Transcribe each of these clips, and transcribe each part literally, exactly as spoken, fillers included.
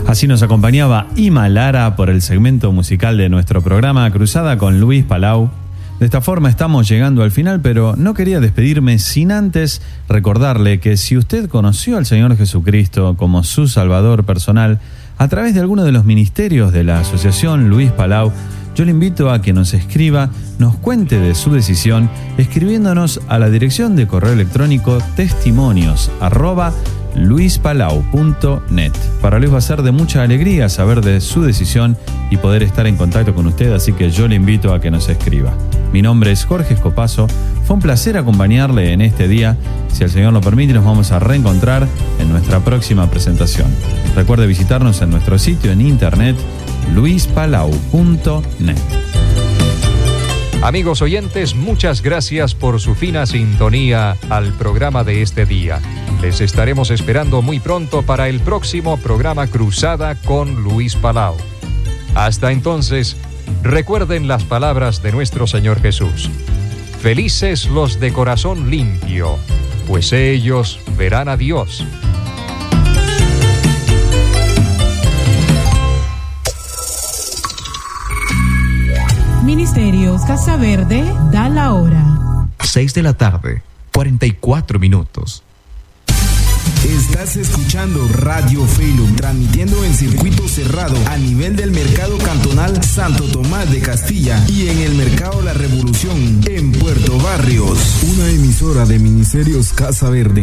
Así nos acompañaba Ima Lara por el segmento musical de nuestro programa Cruzada con Luis Palau. De esta forma estamos llegando al final, pero no quería despedirme sin antes recordarle que si usted conoció al Señor Jesucristo como su Salvador personal a través de alguno de los ministerios de la Asociación Luis Palau, yo le invito a que nos escriba, nos cuente de su decisión, escribiéndonos a la dirección de correo electrónico testimonios arroba luispalau punto net. Para Luis va a ser de mucha alegría saber de su decisión y poder estar en contacto con usted, así que yo le invito a que nos escriba. Mi nombre es Jorge Escopazo, fue un placer acompañarle en este día. Si el Señor lo permite, nos vamos a reencontrar en nuestra próxima presentación. Recuerde visitarnos en nuestro sitio en internet luispalau punto net. Amigos oyentes, muchas gracias por su fina sintonía al programa de este día. Les estaremos esperando muy pronto para el próximo programa Cruzada con Luis Palau. Hasta entonces, recuerden las palabras de nuestro Señor Jesús. Felices los de corazón limpio, pues ellos verán a Dios. Ministerios Casa Verde da la hora. seis de la tarde, cuarenta y cuatro minutos. Estás escuchando Radio Felum, transmitiendo en circuito cerrado a nivel del Mercado Cantonal Santo Tomás de Castilla y en el Mercado La Revolución en Puerto Barrios. Una emisora de Ministerios Casa Verde.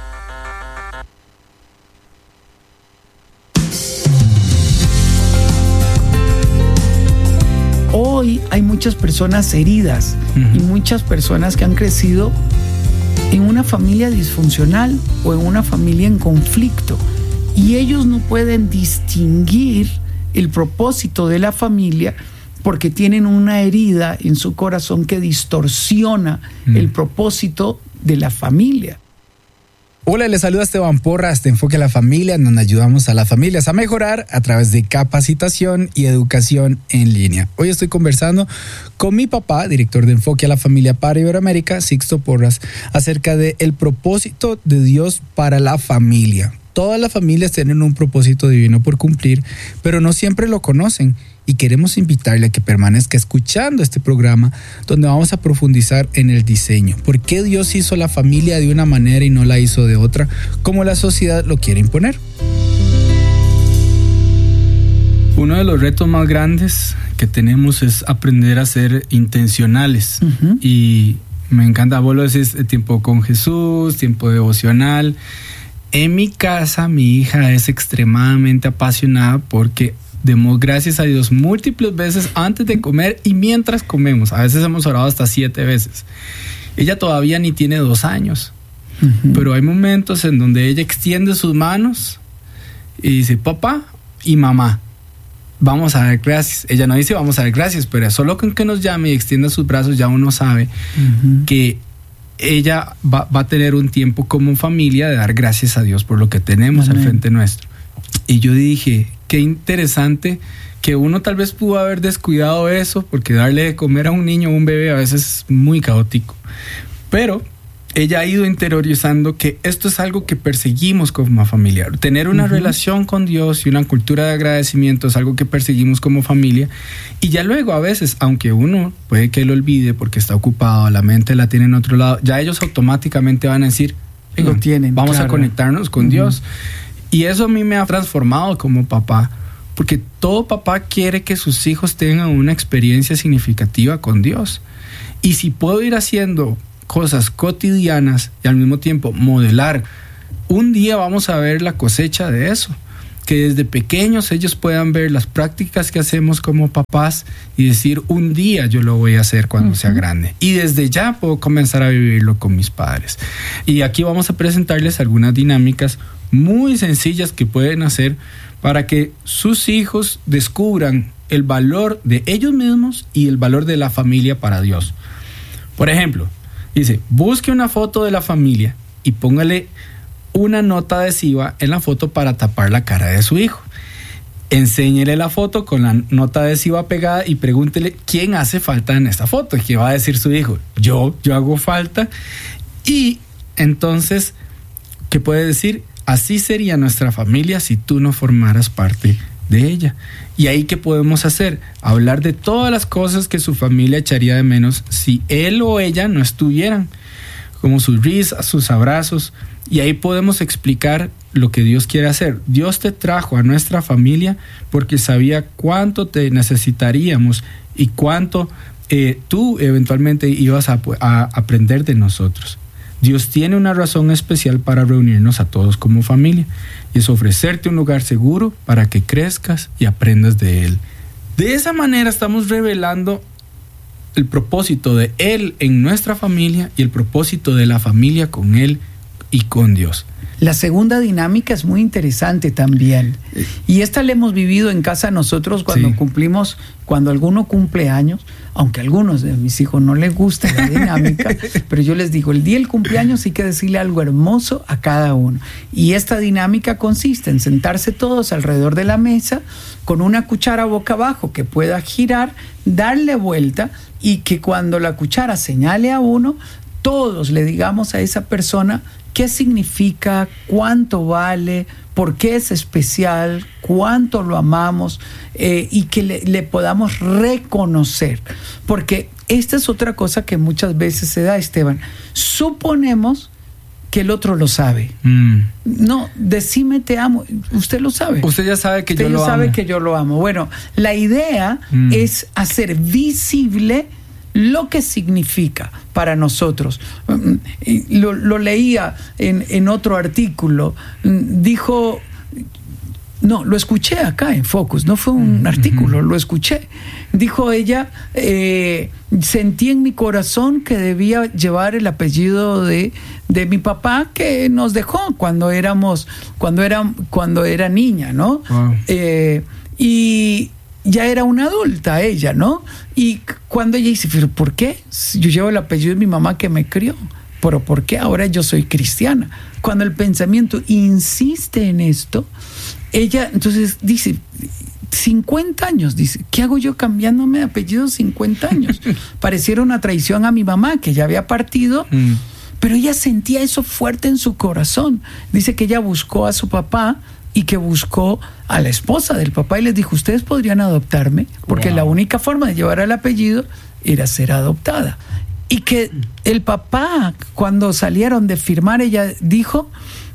Hoy hay muchas personas heridas uh-huh. y muchas personas que han crecido en una familia disfuncional o en una familia en conflicto, y ellos no pueden distinguir el propósito de la familia porque tienen una herida en su corazón que distorsiona uh-huh. el propósito de la familia. Hola, les saluda Esteban Porras de Enfoque a la Familia, donde ayudamos a las familias a mejorar a través de capacitación y educación en línea. Hoy estoy conversando con mi papá, director de Enfoque a la Familia para Iberoamérica, Sixto Porras, acerca del propósito de Dios para la familia. Todas las familias tienen un propósito divino por cumplir, pero no siempre lo conocen. Y queremos invitarle a que permanezca escuchando este programa donde vamos a profundizar en el diseño. ¿Por qué Dios hizo la familia de una manera y no la hizo de otra, como la sociedad lo quiere imponer? Uno de los retos más grandes que tenemos es aprender a ser intencionales. Uh-huh. Y me encanta, vos lo decís, tiempo con Jesús, tiempo devocional. En mi casa, mi hija es extremadamente apasionada porque demos gracias a Dios múltiples veces antes de comer y mientras comemos. A veces hemos orado hasta siete veces. Ella todavía ni tiene dos años. Uh-huh. Pero hay momentos en donde ella extiende sus manos y dice, papá y mamá, vamos a dar gracias. Ella no dice vamos a dar gracias, pero solo con que nos llame y extienda sus brazos ya uno sabe uh-huh. que ella va, va a tener un tiempo como familia de dar gracias a Dios por lo que tenemos Amén. Al frente nuestro. Y yo dije, qué interesante que uno tal vez pudo haber descuidado eso, porque darle de comer a un niño o un bebé a veces es muy caótico. Pero ella ha ido interiorizando que esto es algo que perseguimos como familia. Tener una uh-huh. relación con Dios y una cultura de agradecimiento es algo que perseguimos como familia. Y ya luego a veces, aunque uno puede que lo olvide porque está ocupado, la mente la tiene en otro lado, ya ellos automáticamente van a decir, lo tienen, vamos claro. a conectarnos con uh-huh. Dios. Y eso a mí me ha transformado como papá, porque todo papá quiere que sus hijos tengan una experiencia significativa con Dios. Y si puedo ir haciendo cosas cotidianas y al mismo tiempo modelar, un día vamos a ver la cosecha de eso. Que desde pequeños ellos puedan ver las prácticas que hacemos como papás y decir, un día yo lo voy a hacer cuando uh-huh. sea grande. Y desde ya puedo comenzar a vivirlo con mis padres. Y aquí vamos a presentarles algunas dinámicas muy sencillas que pueden hacer para que sus hijos descubran el valor de ellos mismos y el valor de la familia para Dios. Por ejemplo, dice, busque una foto de la familia y póngale una nota adhesiva en la foto para tapar la cara de su hijo. Enséñele la foto con la nota adhesiva pegada y pregúntele quién hace falta en esta foto. ¿Y qué va a decir su hijo? Yo, yo hago falta. Y entonces, ¿qué puede decir? Así sería nuestra familia si tú no formaras parte de ella. ¿Y ahí qué podemos hacer? Hablar de todas las cosas que su familia echaría de menos si él o ella no estuvieran, como sus risas, sus abrazos. Y ahí podemos explicar lo que Dios quiere hacer. Dios te trajo a nuestra familia porque sabía cuánto te necesitaríamos y cuánto eh, tú eventualmente ibas a, a aprender de nosotros. Dios tiene una razón especial para reunirnos a todos como familia, y es ofrecerte un lugar seguro para que crezcas y aprendas de Él. De esa manera estamos revelando el propósito de Él en nuestra familia y el propósito de la familia con Él y con Dios. La segunda dinámica es muy interesante también. Y esta la hemos vivido en casa nosotros cuando sí. cumplimos, cuando alguno cumple años, aunque a algunos de mis hijos no les gusta la dinámica, pero yo les digo, el día del cumpleaños hay que decirle algo hermoso a cada uno. Y esta dinámica consiste en sentarse todos alrededor de la mesa con una cuchara boca abajo que pueda girar, darle vuelta y que cuando la cuchara señale a uno, todos le digamos a esa persona qué significa, cuánto vale, por qué es especial, cuánto lo amamos eh, y que le, le podamos reconocer. Porque esta es otra cosa que muchas veces se da, Esteban. Suponemos que el otro lo sabe. Mm. No, decime te amo. Usted lo sabe. Usted ya sabe que Usted yo lo amo. Usted sabe que yo lo amo. Bueno, la idea mm. es hacer visible lo que significa para nosotros. Lo, lo leía en, en otro artículo. Dijo, no, lo escuché acá en Focus, no fue un uh-huh. artículo, lo escuché. Dijo ella, eh, sentí en mi corazón que debía llevar el apellido de, de mi papá que nos dejó cuando éramos, cuando era, cuando era niña, ¿no? Wow. Eh, y ya era una adulta ella, ¿no? Y cuando ella dice, ¿pero por qué? Yo llevo el apellido de mi mamá que me crió. ¿Pero por qué? Ahora yo soy cristiana. Cuando el pensamiento insiste en esto, ella entonces dice, cincuenta años, dice, ¿qué hago yo cambiándome de apellido cincuenta años? Pareciera una traición a mi mamá, que ya había partido, mm. pero ella sentía eso fuerte en su corazón. Dice que ella buscó a su papá y que buscó a la esposa del papá y les dijo, ustedes podrían adoptarme, porque wow. la única forma de llevar el apellido era ser adoptada. Y que el papá, cuando salieron de firmar, ella dijo,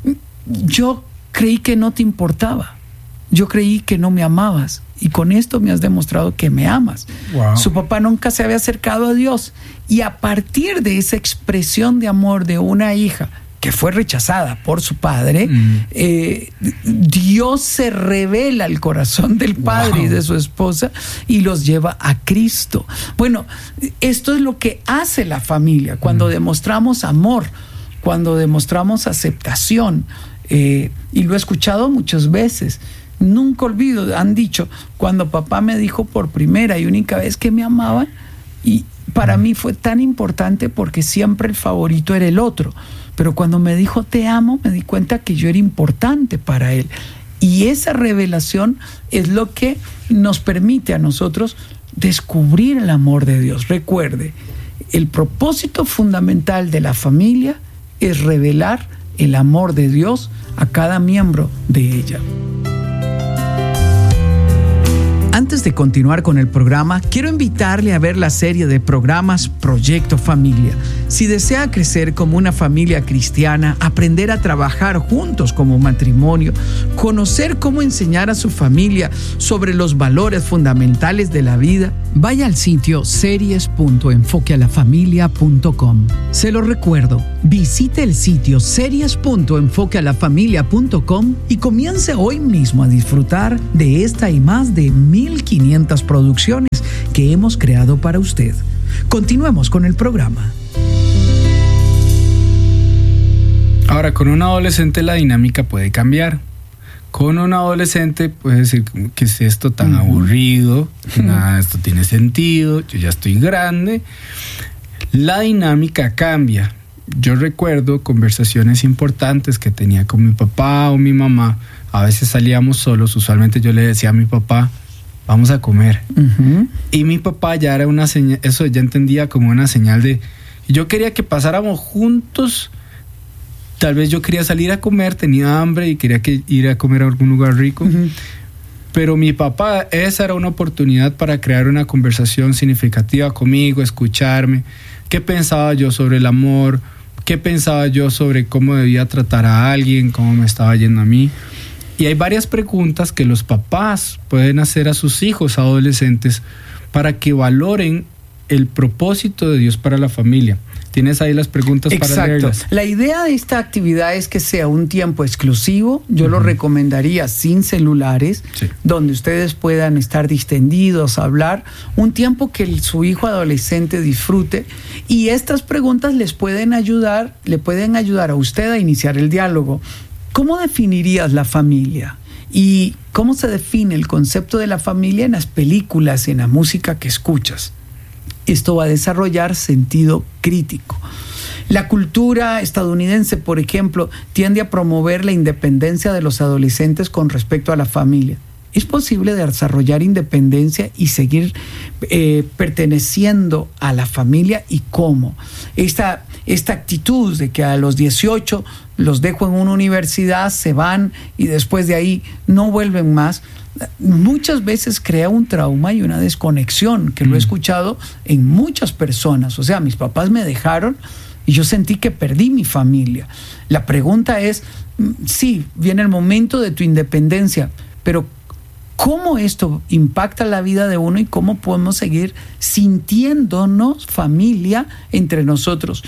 yo creí que no te importaba, yo creí que no me amabas, y con esto me has demostrado que me amas. Wow. Su papá nunca se había acercado a Dios, y a partir de esa expresión de amor de una hija que fue rechazada por su padre, mm. eh, Dios se revela al corazón del padre wow. y de su esposa y los lleva a Cristo. Bueno, esto es lo que hace la familia cuando mm. demostramos amor, cuando demostramos aceptación, eh, y lo he escuchado muchas veces. Nunca olvido, han dicho, cuando papá me dijo por primera y única vez que me amaba, y para mm. mí fue tan importante porque siempre el favorito era el otro. Pero cuando me dijo te amo, me di cuenta que yo era importante para él. Y esa revelación es lo que nos permite a nosotros descubrir el amor de Dios. Recuerde, el propósito fundamental de la familia es revelar el amor de Dios a cada miembro de ella. Antes de continuar con el programa, quiero invitarle a ver la serie de programas Proyecto Familia. Si desea crecer como una familia cristiana, aprender a trabajar juntos como matrimonio, conocer cómo enseñar a su familia sobre los valores fundamentales de la vida, vaya al sitio series punto enfoque a la familia punto com. Se lo recuerdo, visite el sitio series punto enfoque a la familia punto com y comience hoy mismo a disfrutar de esta y más de mil quinientas producciones que hemos creado para usted. Continuemos con el programa. Ahora, con un adolescente la dinámica puede cambiar. Con un adolescente puede decir, ¿qué es esto tan uh-huh. aburrido? Nada, esto tiene sentido, yo ya estoy grande. La dinámica cambia. Yo recuerdo conversaciones importantes que tenía con mi papá o mi mamá. A veces salíamos solos, usualmente yo le decía a mi papá, vamos a comer. Uh-huh. Y mi papá ya era una señal, eso ya entendía como una señal de, yo quería que pasáramos juntos tal vez yo quería salir a comer, tenía hambre y quería que ir a comer a algún lugar rico. Uh-huh. Pero mi papá, esa era una oportunidad para crear una conversación significativa conmigo, escucharme. ¿Qué pensaba yo sobre el amor? ¿Qué pensaba yo sobre cómo debía tratar a alguien? ¿Cómo me estaba yendo a mí? Y hay varias preguntas que los papás pueden hacer a sus hijos adolescentes para que valoren el propósito de Dios para la familia. ¿Tienes ahí las preguntas Exacto. para leerlas? La idea de esta actividad es que sea un tiempo exclusivo. Yo uh-huh. lo recomendaría sin celulares, sí. donde ustedes puedan estar distendidos, hablar. Un tiempo que el, su hijo adolescente disfrute. Y estas preguntas les pueden ayudar, le pueden ayudar a usted a iniciar el diálogo. ¿Cómo definirías la familia? ¿Y cómo se define el concepto de la familia en las películas, en la música que escuchas? Esto va a desarrollar sentido crítico. La cultura estadounidense, por ejemplo, tiende a promover la independencia de los adolescentes con respecto a la familia. ¿Es posible desarrollar independencia y seguir eh, perteneciendo a la familia? ¿Y cómo? Esta, esta actitud de que a los dieciocho los dejo en una universidad, se van y después de ahí no vuelven más, muchas veces crea un trauma y una desconexión, que lo he escuchado en muchas personas. O sea, mis papás me dejaron y yo sentí que perdí mi familia. La pregunta es, sí, viene el momento de tu independencia, pero ¿cómo esto impacta la vida de uno y cómo podemos seguir sintiéndonos familia entre nosotros?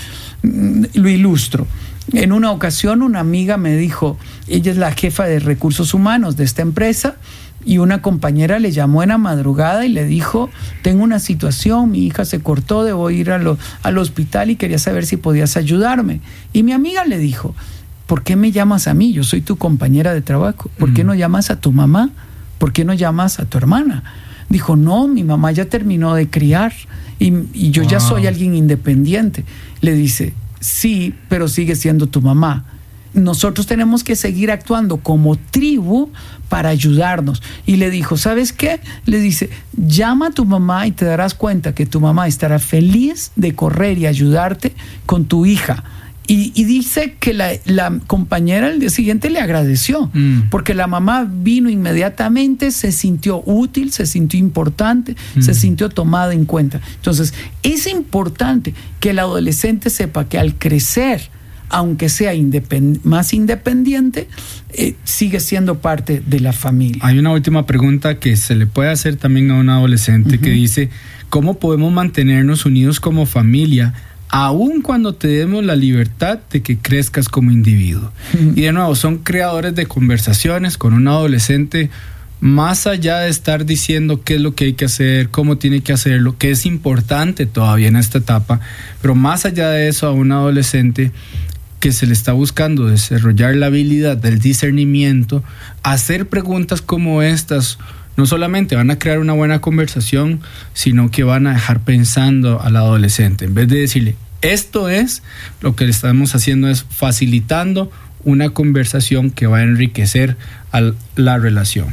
Lo ilustro. En una ocasión una amiga me dijo, ella es la jefa de recursos humanos de esta empresa, y una compañera le llamó en la madrugada y le dijo, tengo una situación, mi hija se cortó, debo ir a lo, al hospital y quería saber si podías ayudarme. Y mi amiga le dijo, ¿por qué me llamas a mí? Yo soy tu compañera de trabajo. ¿Por qué no llamas a tu mamá? ¿Por qué no llamas a tu hermana? Dijo, no, mi mamá ya terminó de criar y, y yo wow. ya soy alguien independiente. Le dice, sí, pero sigue siendo tu mamá. Nosotros tenemos que seguir actuando como tribu para ayudarnos. Y le dijo, ¿sabes qué? Le dice, llama a tu mamá y te darás cuenta que tu mamá estará feliz de correr y ayudarte con tu hija. Y, y dice que la, la compañera el día siguiente le agradeció, mm. porque la mamá vino inmediatamente, se sintió útil, se sintió importante, mm. se sintió tomada en cuenta. Entonces, es importante que el adolescente sepa que al crecer, aunque sea independ- más independiente, eh, sigue siendo parte de la familia. Hay una última pregunta que se le puede hacer también a un adolescente, uh-huh. que dice, ¿cómo podemos mantenernos unidos como familia aun cuando te demos la libertad de que crezcas como individuo? Uh-huh. Y de nuevo, son creadores de conversaciones con un adolescente, más allá de estar diciendo qué es lo que hay que hacer, cómo tiene que hacerlo, que es importante todavía en esta etapa, pero más allá de eso, a un adolescente que se le está buscando desarrollar la habilidad del discernimiento, hacer preguntas como estas, no solamente van a crear una buena conversación, sino que van a dejar pensando al adolescente. En vez de decirle, esto es, lo que le estamos haciendo es facilitando una conversación que va a enriquecer a la relación.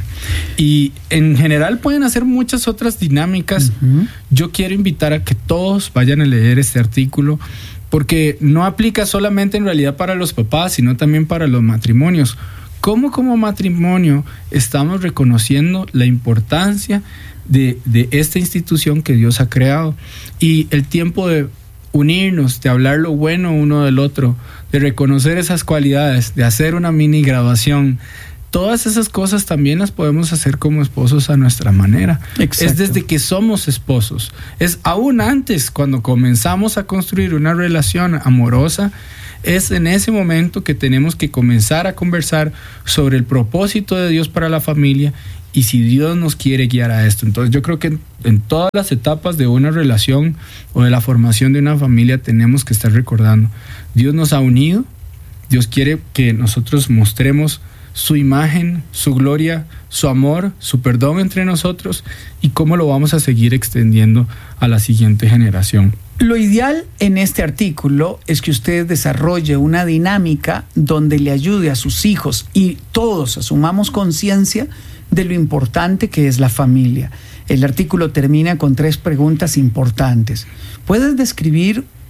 Y en general pueden hacer muchas otras dinámicas. Uh-huh. Yo quiero invitar a que todos vayan a leer este artículo, porque no aplica solamente en realidad para los papás, sino también para los matrimonios. ¿Cómo como matrimonio estamos reconociendo la importancia de, de esta institución que Dios ha creado? Y el tiempo de unirnos, de hablar lo bueno uno del otro, de reconocer esas cualidades, de hacer una mini graduación. Todas esas cosas también las podemos hacer como esposos a nuestra manera. Exacto. Es desde que somos esposos. Es aún antes, cuando comenzamos a construir una relación amorosa, es en ese momento que tenemos que comenzar a conversar sobre el propósito de Dios para la familia y si Dios nos quiere guiar a esto. Entonces yo creo que en, en todas las etapas de una relación o de la formación de una familia tenemos que estar recordando, Dios nos ha unido, Dios quiere que nosotros mostremos su imagen, su gloria, su amor, su perdón entre nosotros y cómo lo vamos a seguir extendiendo a la siguiente generación. Lo ideal en este artículo es que usted desarrolle una dinámica donde le ayude a sus hijos y todos asumamos conciencia de lo importante que es la familia. El artículo termina con tres preguntas importantes. ¿Puedes describir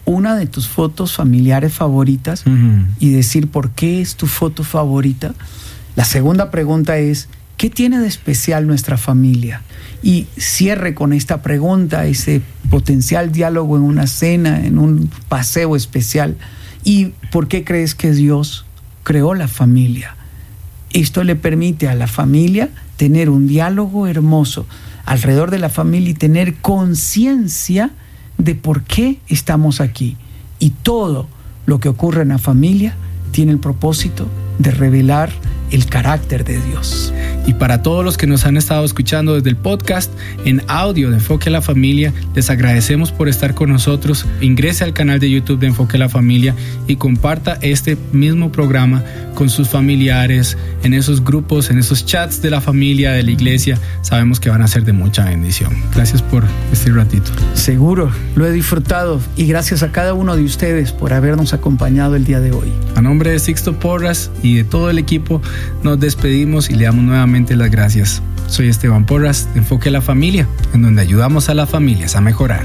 una de tus fotos familiares favoritas uh-huh. y decir por qué es tu foto favorita. La segunda pregunta es, ¿qué tiene de especial nuestra familia? Y cierre con esta pregunta, ese potencial diálogo en una cena, en un paseo especial. ¿Y por qué crees que Dios creó la familia? Esto le permite a la familia tener un diálogo hermoso alrededor de la familia y tener conciencia de por qué estamos aquí. Y todo lo que ocurre en la familia tiene el propósito de revelar el carácter de Dios. Y para todos los que nos han estado escuchando desde el podcast en audio de Enfoque a la Familia, les agradecemos por estar con nosotros. Ingrese al canal de YouTube de Enfoque a la Familia y comparta este mismo programa con sus familiares, en esos grupos, en esos chats de la familia, de la iglesia. Sabemos que van a ser de mucha bendición. Gracias por este ratito. Seguro, lo he disfrutado y gracias a cada uno de ustedes por habernos acompañado el día de hoy. A nombre de Sixto Porras y de todo el equipo, nos despedimos y le damos nuevamente las gracias. Soy Esteban Porras de Enfoque a la Familia, en donde ayudamos a las familias a mejorar.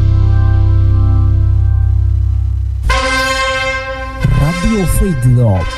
Radio Faith Love